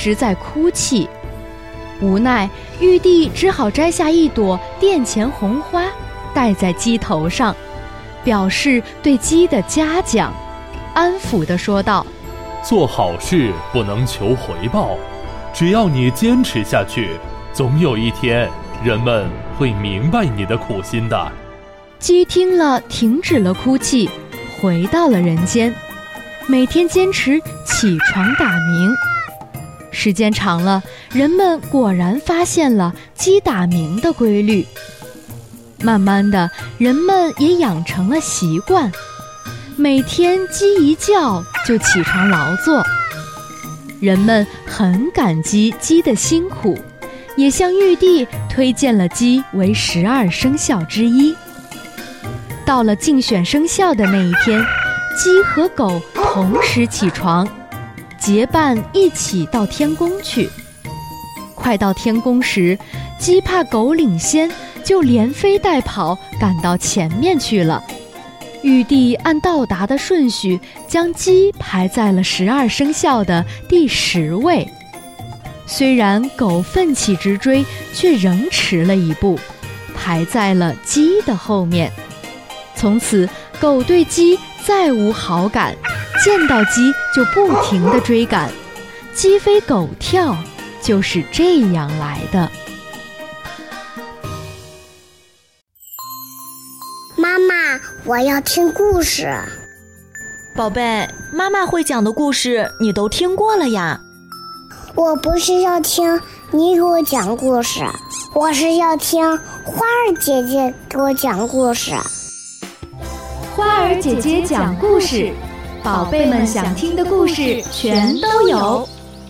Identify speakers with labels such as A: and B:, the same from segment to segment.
A: 直在哭泣。无奈，玉帝只好摘下一朵殿前红花，戴在鸡头上，表示对鸡的嘉奖，安抚地说道：
B: 做好事不能求回报，只要你坚持下去，总有一天人们会明白你的苦心的。
A: 鸡听了停止了哭泣，回到了人间，每天坚持起床打鸣。时间长了，人们果然发现了鸡打鸣的规律。慢慢的，人们也养成了习惯，每天鸡一叫就起床劳作。人们很感激鸡的辛苦，也向玉帝推荐了鸡为12生肖之一。到了竞选生肖的那一天，鸡和狗同时起床，结伴一起到天宫去。快到天宫时，鸡怕狗领先，就连飞带跑赶到前面去了。玉帝按到达的顺序，将鸡排在了12生肖的第10位。虽然狗奋起直追，却仍迟了一步，排在了鸡的后面。从此，狗对鸡再无好感，见到鸡就不停地追赶，鸡飞狗跳就是这样来的。
C: 妈妈，我要听故事。
D: 宝贝，妈妈会讲的故事你都听过了呀。
C: 我不是要听你给我讲故事，我是要听花儿姐姐给我讲故事。
A: 花儿姐姐讲故事，宝贝们想听的故事全都有。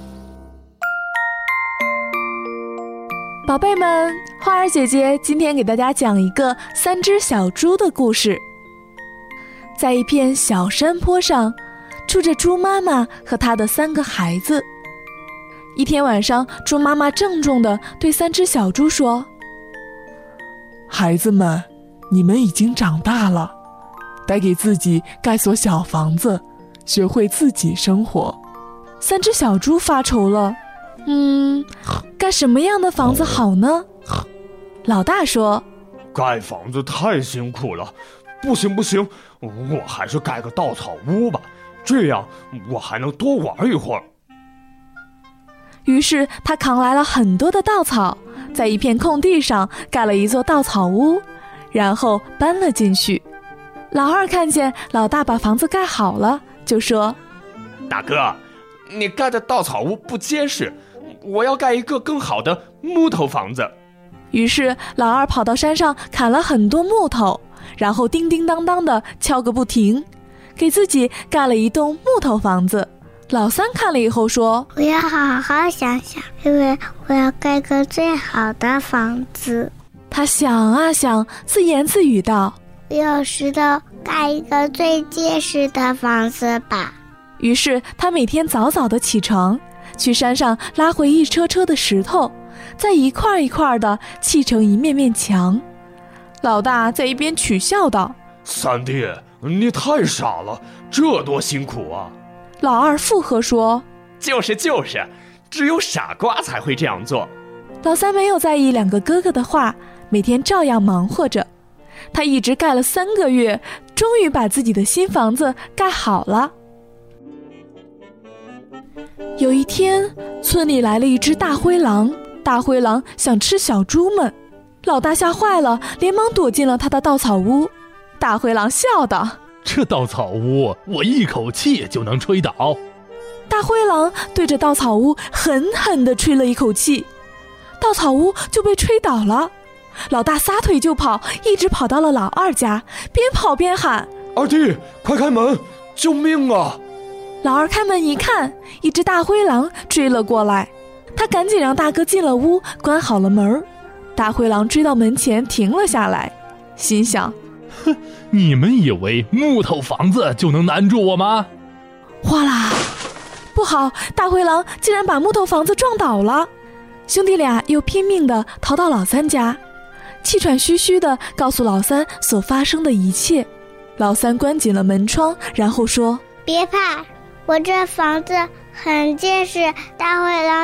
E: 宝贝们，花儿姐姐今天给大家讲一个3只小猪的故事。在一片小山坡上，住着猪妈妈和她的3个孩子。一天晚上，猪妈妈郑重地对3只小猪说：
F: 孩子们，你们已经长大了，得给自己盖所小房子，学会自己生活。
E: 3只小猪发愁了，盖什么样的房子好呢？老大说：
G: 盖房子太辛苦了，不行，我还是盖个稻草屋吧，这样我还能多玩一会儿。
E: 于是他扛来了很多的稻草，在一片空地上盖了一座稻草屋，然后搬了进去。老二看见老大把房子盖好了，就说：
G: 大哥，你盖的稻草屋不结实，我要盖一个更好的木头房子。
E: 于是老二跑到山上砍了很多木头，然后叮叮当当的敲个不停，给自己盖了一栋木头房子。老三看了以后说：
C: 我要好好想想，因为我要盖个最好的房子。
E: 他想啊想，自言自语道：
C: 我要石头盖一个最结实的房子吧。
E: 于是他每天早早的起床，去山上拉回一车车的石头，再一块一块的砌成一面面墙。老大在一边取笑道：
G: 三弟，你太傻了，这多辛苦啊。
E: 老二附和说：
G: 就是，只有傻瓜才会这样做。
E: 老三没有在意2个哥哥的话，每天照样忙活着。他一直盖了3个月，终于把自己的新房子盖好了。有一天，村里来了一只大灰狼，大灰狼想吃小猪们，老大吓坏了，连忙躲进了他的稻草屋。大灰狼笑道：
B: 这稻草屋我一口气就能吹倒。
E: 大灰狼对着稻草屋狠狠地吹了一口气，稻草屋就被吹倒了。老大撒腿就跑，一直跑到了老二家，边跑边喊：
G: 二弟，快开门，救命啊！
E: 老二开门一看，一只大灰狼追了过来，他赶紧让大哥进了屋，关好了门。大灰狼追到门前停了下来，心想：
B: 哼，你们以为木头房子就能难住我吗？
E: 哗啦！不好，大灰狼竟然把木头房子撞倒了。兄弟俩又拼命地逃到老三家，气喘吁吁地告诉老三所发生的一切。老三关紧了门窗，然后说：
C: 别怕，我这房子很结实，大灰狼